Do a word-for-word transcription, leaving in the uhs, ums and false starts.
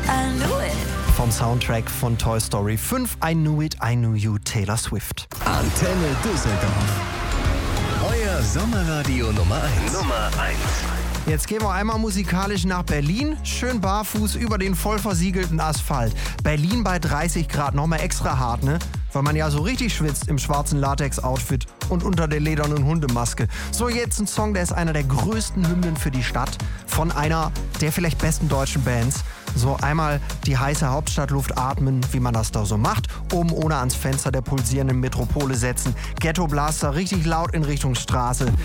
I knew it. Vom Soundtrack von Toy Story fünf, I Knew It, I Knew You, Taylor Swift. Antenne Düsseldorf. Euer Sommerradio Nummer eins. Nummer eins. Jetzt gehen wir einmal musikalisch nach Berlin. Schön barfuß über den voll versiegelten Asphalt. Berlin bei dreißig Grad, nochmal extra hart, ne? Weil man ja so richtig schwitzt im schwarzen Latex-Outfit und unter der ledernen Hundemaske. So, jetzt ein Song, der ist einer der größten Hymnen für die Stadt von einer der vielleicht besten deutschen Bands. So einmal die heiße Hauptstadtluft atmen, wie man das da so macht. Oben ohne ans Fenster der pulsierenden Metropole setzen. Ghetto Blaster richtig laut in Richtung Straße.